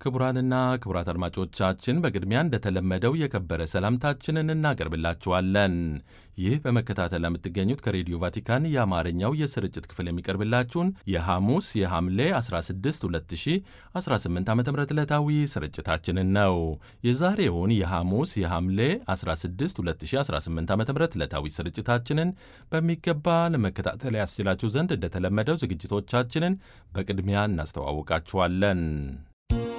ክቡራንና ክቡራት አድማጮቻችን በቅድሚያ እንደተለመደው የከበረ ሰላምታችንን እናቀርብላችኋለን። ይህ በመከታተል ለምትገኙት ከሬዲዮ ቫቲካን የአማርኛው የስርጭት ክፍል የሚቀርብላችሁን የሐሙስ የሐምሌ 16 2018 ዓ ም ዕለታዊ ስርጭታችንን ነው። የዛሬውን የሐሙስ የሐምሌ 16 2018 ዓ ም ዕለታዊ ስርጭታችንን በሚገባ ለመከታተል ያስችላችሁ ዘንድ እንደተለመደው ዝግጅቶቻችንን በቅድሚያ እናስተዋውቃችኋለን።